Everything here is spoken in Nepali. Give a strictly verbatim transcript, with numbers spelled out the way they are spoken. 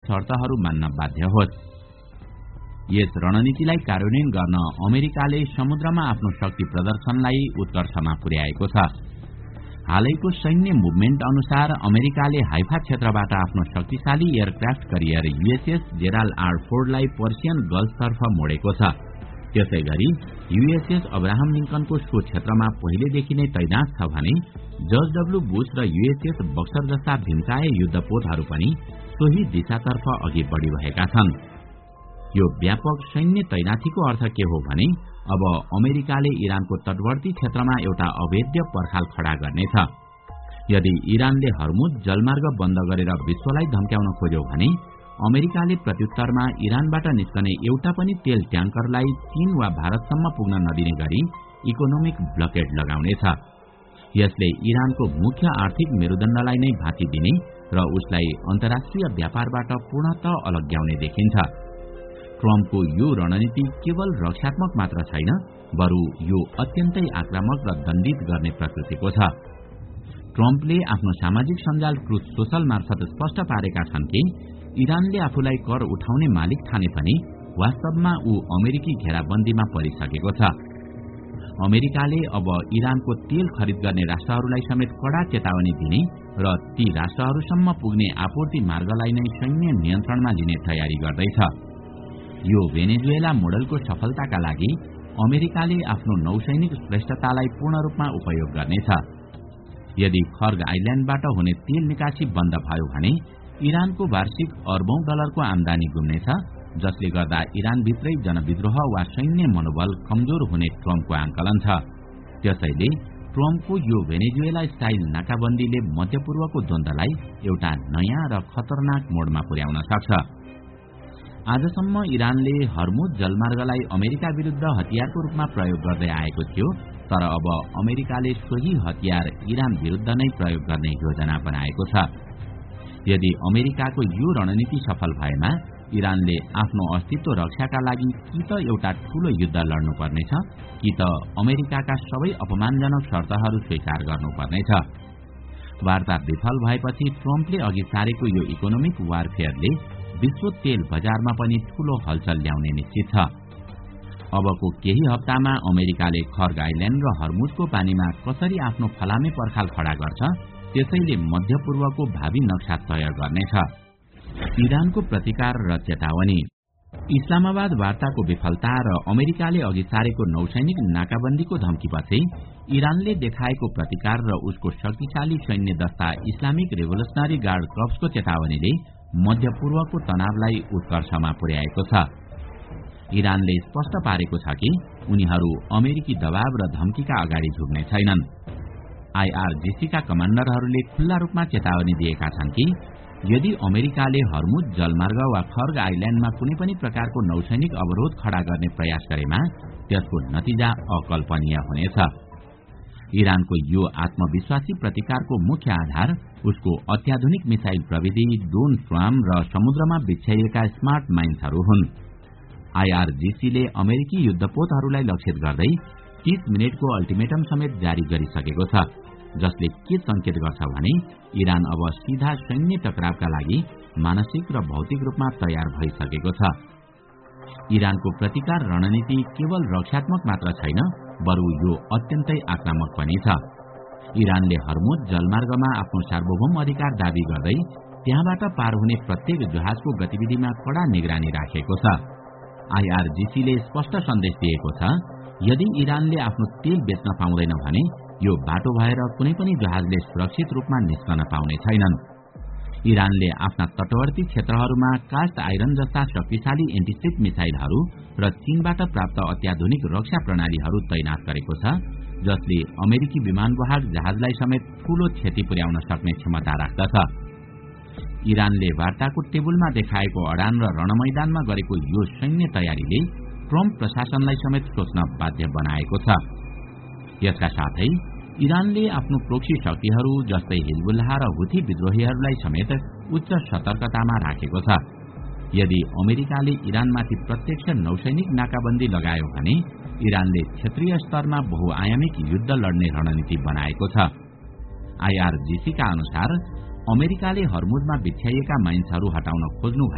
शर्तहरू मान्न बाध्य होस्। यस रणनीतिलाई कार्यान्वयन गर्न अमेरिकाले समुद्रमा आफ्नो शक्ति प्रदर्शनलाई उत्कर्षमा पुर्याएको छ। हालैको सैन्य मुभमेन्ट अनुसार अमेरिकाले हाइफा क्षेत्रबाट आफ्नो शक्तिशाली aircraft carrier USS Gerald R फोर्डलाई Persian गल्फतर्फ मोडेको छ। त्यसैगरी यूएसएस अब्राहम लिंकनको सो क्षेत्रमा पहिलेदेखि नै तैनात छ भने जर्ज डब्ल्यू बुश र यूएसएस बक्सर जस्ता भीमकाय युद्धपोतहरू पनि सोही दिशातर्फ अघि बढ़िरहेका छन्। यो व्यापक सैन्य तैनाथीको अर्थ के हो भने अब अमेरिकाले इरानको तटवर्ती क्षेत्रमा एउटा अभेद्य पर्खाल खड़ा गर्नेछ। यदि इरानले हर्मुज जलमार्ग बन्द गरेर विश्वलाई धम्क्याउन खोज्यो भने अमेरिकाले प्रत्युत्तरमा इरानबाट निस्कने एउटा पनि तेल ट्याङ्करलाई चीन वा भारतसम्म पुग्न नदिने गरी इकोनोमिक ब्लकेड लगाउनेछ। यसले इरानको मुख्य आर्थिक मेरुदण्डलाई नै भाँची दिने र उसलाई अन्तर्राष्ट्रिय व्यापारबाट पूर्णतः अलग्याउने देखिन्छ। ट्रम्पको यो रणनीति केवल रक्षात्मक मात्र छैन, बरु यो अत्यन्तै आक्रामक र दण्डित गर्ने प्रकृतिको छ। ट्रम्पले आफ्नो सामाजिक सञ्जाल ट्रुथ सोशल मार्फत स्पष्ट पारेका छन् कि इरानले आफूलाई कर उठाउने मालिक ठाने पनि वास्तवमा ऊ अमेरिकी घेराबन्दीमा परिसकेको छ। अमेरिकाले अब इरानको तेल खरिद गर्ने राष्ट्रहरूलाई समेत कड़ा चेतावनी दिने र ती राष्ट्रहरूसम्म पुग्ने आपूर्ति मार्गलाई नै सैन्य नियन्त्रणमा लिने तयारी गर्दैछ। यो भेनेजुएला मोडलको सफलताका लागि अमेरिकाले आफ्नो नौसैनिक श्रेष्ठतालाई पूर्ण रूपमा उपयोग गर्नेछ। यदि खर्ग आइल्याण्डबाट हुने तेल निकासी बन्द भयो भने इरानको वार्षिक अर्बौं डलरको आमदानी गुम्नेछ, जसले गर्दा इरानभित्रै जनविद्रोह वा सैन्य मनोबल कमजोर हुने ट्रम्पको आंकलन छ। त्यसैले ट्रम्पको यो भेनेजुएला स्टाइल नाकाबन्दीले मध्यपूर्वको द्वन्द्वलाई एउटा नयाँ र खतरनाक मोडमा पुर्याउन सक्छ। आजसम्म इरानले हर्मुज जलमार्गलाई अमेरिका विरुद्ध हतियारको रूपमा प्रयोग गर्दै आएको थियो, तर अब अमेरिकाले सोही हतियार इरान विरुद्ध नै प्रयोग गर्ने योजना बनाएको छ। यदि अमेरिकाको यो रणनीति सफल भएमा इरानले आफ्नो अस्तित्व रक्षाका लागि कि त एउटा ठूलो युद्ध लड्नुपर्नेछ कि त अमेरिकाका सबै अपमानजनक शर्तहरू स्वीकार गर्नुपर्नेछ। वार्ता विफल भएपछि ट्रम्पले अघि सारेको यो इकोनोमिक वारफेयरले विश्व तेल बजारमा पनि ठूलो हलचल ल्याउने निश्चित छ। अबको केही हप्तामा अमेरिकाले खर्ग आइल्याण्ड र हर्मुजको पानीमा कसरी आफ्नो फलामे पर्खाल खड़ा गर्छ, त्यसैले मध्यपूर्वको भावी नक्सा तय गर्नेछ। इरानको प्रतिकार र चेतावनी। इस्लामाबाद वार्ताको विफलता र अमेरिकाले अघि सारेको नौसैनिक नाकाबन्दीको धम्कीपछि इरानले देखाएको प्रतिकार र उसको शक्तिशाली सैन्य दस्ता इस्लामिक रेभोल्युसनरी गार्ड कर्प्सको चेतावनीले मध्यपूर्वको तनावलाई उत्कर्षमा पुर्याएको छ। इरानले स्पष्ट पारेको छ कि उनीहरू अमेरिकी दबाव र धम्कीका अगाडि झुक्ने छैनन्। आईआरजीसीका कमाण्डरहरूले खुल्ला रूपमा चेतावनी दिएका छन् कि यदि अमेरिकाले हर्मुज जलमार्ग वा खर्ग आइल्याण्डमा कुनै पनि प्रकारको नौसैनिक अवरोध खड़ा गर्ने प्रयास गरेमा त्यसको नतिजा अकल्पनीय हुनेछ। इरानको यो आत्मविश्वासी प्रतिकारको मुख्य आधार उसको अत्याधुनिक मिसाइल प्रविधि, ड्रोन स्वाम र समुद्रमा बिछ्याइएका स्मार्ट माइन्सहरू हुन्। आईआरजीसीले अमेरिकी युद्धपोतहरूलाई लक्षित गर्दै तीस मिनटको अल्टिमेटम समेत जारी गरिसकेको छ, जसले के संकेत गर्छ भने इरान अब सीधा सैन्य टकरावका लागि मानसिक र भौतिक रूपमा तयार भइसकेको छ। इरानको प्रतिकार रणनीति केवल रक्षात्मक मात्र छैन, बरु यो अत्यन्तै आक्रामक पनि छ। इरानले हर्मुज जलमार्गमा आफ्नो सार्वभौम अधिकार दावी गर्दै त्यहाँबाट पार हुने प्रत्येक जहाजको गतिविधिमा कड़ा निगरानी राखेको छ। आईआरजीसीले स्पष्ट सन्देश दिएको छ, यदि इरानले आफ्नो तेल बेच्न पाउँदैन भने यो बाटो भएर कुनै पनि जहाजले सुरक्षित रूपमा निस्कन पाउने छैनन्। इरानले आफ्ना तटवर्ती क्षेत्रहरूमा कास्ट आइरन जस्ता शक्तिशाली एन्टिशिप मिसाइलहरू र चीनबाट प्राप्त अत्याधुनिक रक्षा प्रणालीहरू तैनात गरेको छ, जसले अमेरिकी विमानवाहक जहाजलाई समेत ठूलो क्षति पुर्याउन सक्ने क्षमता राख्दछ। इरानले वार्ताको टेबुलमा देखाएको अडान र रणमैदानमा गरेको यो सैन्य तयारीले ट्रम्प प्रशासनलाई समेत सोच्न बाध्य बनाएको छ। यसका साथै इरानले आफ्नो प्रोक्सी शक्तिहरू जस्तै हिजबुल्लाह र हुथी विद्रोहीहरूलाई समेत उच्च सतर्कतामा राखेको छ। यदि अमेरिकाले इरानमाथि प्रत्यक्ष नौसैनिक नाकाबन्दी लगायो भने इरानले क्षेत्रीय स्तरमा बहुआयामिक युद्ध लड्ने रणनीति बनाएको छ। आईआरजीसीका अनुसार अमेरिकाले हर्मुजमा बिछ्याइएका माइन्सहरू हटाउन खोज्नु